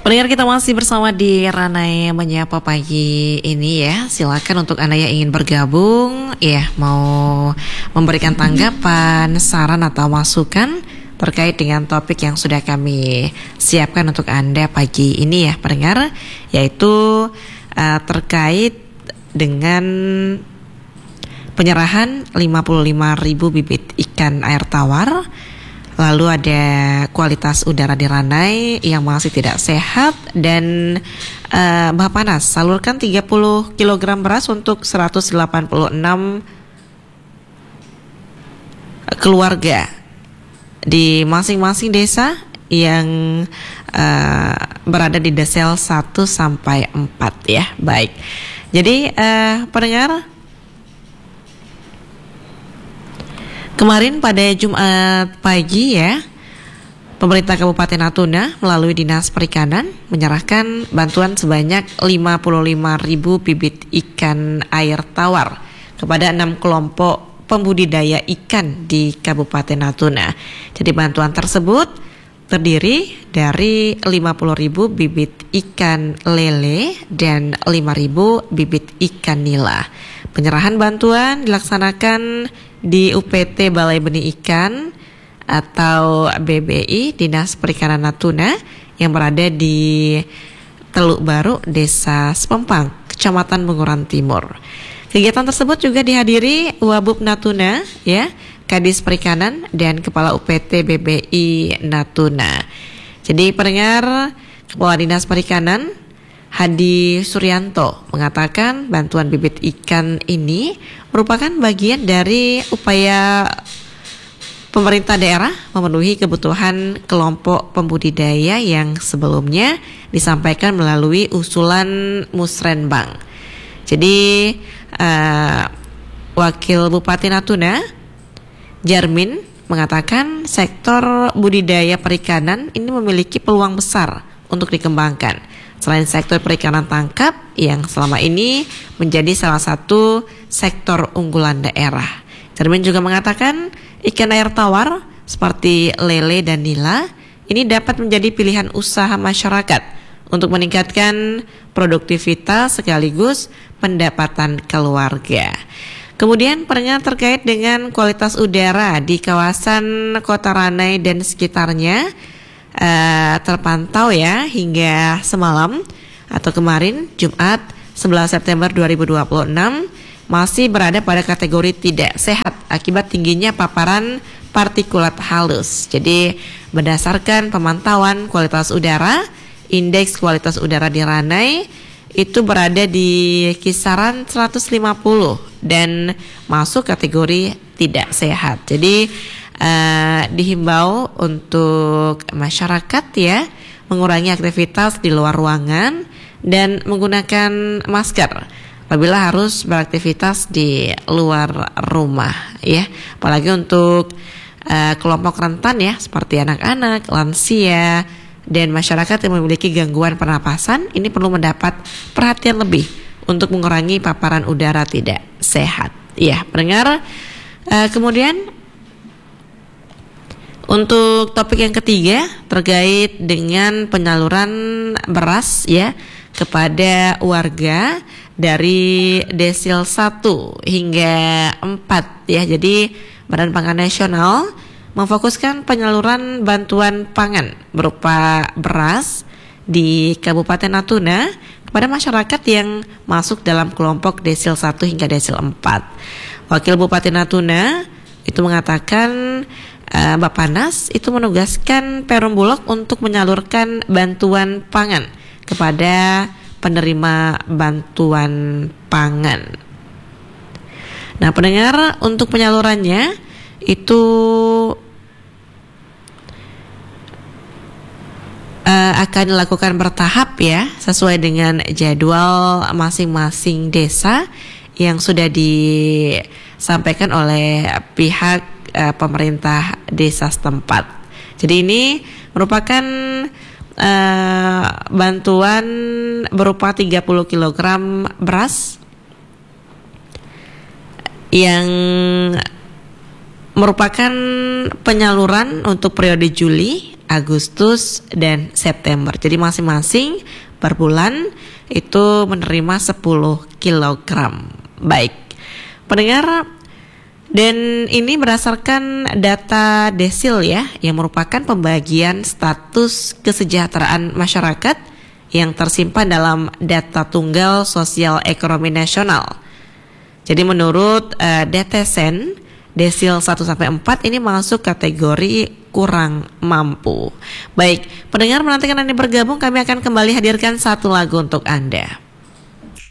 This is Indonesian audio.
Pendengar, kita masih bersama di Ranai Menyapa pagi ini ya. Silakan untuk Anda yang ingin bergabung, ya mau memberikan tanggapan, saran atau masukan terkait dengan topik yang sudah kami siapkan untuk Anda pagi ini ya pendengar, yaitu terkait dengan penyerahan 55.000 bibit ikan air tawar. Lalu ada kualitas udara di Ranai yang masih tidak sehat. Dan Bapanas salurkan 30 kg beras untuk 186 keluarga di masing-masing desa yang berada di desel 1 sampai 4 ya. Baik. Jadi pendengar, kemarin pada Jumat pagi ya, pemerintah Kabupaten Natuna melalui Dinas Perikanan menyerahkan bantuan sebanyak 55.000 bibit ikan air tawar kepada 6 kelompok pembudidaya ikan di Kabupaten Natuna. Jadi bantuan tersebut terdiri dari 50.000 bibit ikan lele dan 5.000 bibit ikan nila. Penyerahan bantuan dilaksanakan di UPT Balai Benih Ikan atau BBI Dinas Perikanan Natuna yang berada di Teluk Baru, Desa Sepempang, Kecamatan Bunguran Timur. Kegiatan tersebut juga dihadiri Wabub Natuna, ya, Kadis Perikanan dan Kepala UPT BBI Natuna. Jadi pendengar, Kepala Dinas Perikanan Hadi Suryanto mengatakan bantuan bibit ikan ini merupakan bagian dari upaya pemerintah daerah memenuhi kebutuhan kelompok pembudidaya yang sebelumnya disampaikan melalui usulan Musrenbang. Jadi Wakil Bupati Natuna Jarmin mengatakan sektor budidaya perikanan ini memiliki peluang besar untuk dikembangkan. Selain sektor perikanan tangkap yang selama ini menjadi salah satu sektor unggulan daerah. Jarmin juga mengatakan ikan air tawar seperti lele dan nila ini dapat menjadi pilihan usaha masyarakat untuk meningkatkan produktivitas sekaligus pendapatan keluarga. Kemudian pendengar, terkait dengan kualitas udara di kawasan Kota Ranai dan sekitarnya terpantau ya hingga semalam atau kemarin Jumat 11 September 2026 masih berada pada kategori tidak sehat akibat tingginya paparan partikulat halus. Jadi berdasarkan pemantauan kualitas udara, indeks kualitas udara di Ranai itu berada di kisaran 150 dan masuk kategori tidak sehat. Jadi dihimbau untuk masyarakat ya mengurangi aktivitas di luar ruangan dan menggunakan masker apabila harus beraktivitas di luar rumah ya. Apalagi untuk kelompok rentan ya seperti anak-anak, lansia dan masyarakat yang memiliki gangguan pernapasan ini perlu mendapat perhatian lebih untuk mengurangi paparan udara tidak sehat. Ya, pendengar, kemudian untuk topik yang ketiga terkait dengan penyaluran beras ya kepada warga dari desil 1 hingga 4 ya. Jadi Badan Pangan Nasional memfokuskan penyaluran bantuan pangan berupa beras di Kabupaten Natuna kepada masyarakat yang masuk dalam kelompok desil 1 hingga desil 4. Wakil Bupati Natuna itu mengatakan Bapanas itu menugaskan Perum Bulog untuk menyalurkan bantuan pangan kepada penerima bantuan pangan. Nah, pendengar, untuk penyalurannya itu akan dilakukan bertahap ya, sesuai dengan jadwal masing-masing desa yang sudah disampaikan oleh pihak pemerintah desa setempat. Jadi ini merupakan bantuan berupa 30 kg beras yang merupakan penyaluran untuk periode Juli, Agustus, dan September. Jadi masing-masing per bulan itu menerima 10 kilogram. Baik, pendengar, dan ini berdasarkan data Desil ya, yang merupakan pembagian status kesejahteraan masyarakat yang tersimpan dalam data tunggal sosial ekonomi nasional. Jadi menurut DTSEN, Desil 1-4 ini masuk kategori kurang mampu. Baik, pendengar, menantikan Anda bergabung, kami akan kembali hadirkan satu lagu untuk Anda.